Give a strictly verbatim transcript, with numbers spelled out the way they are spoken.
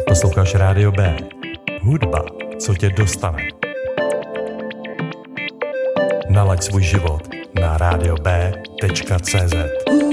Posloucháš Rádio B. Hudba, co tě dostane. Nalaď svůj život na rádio b tečka cé zet.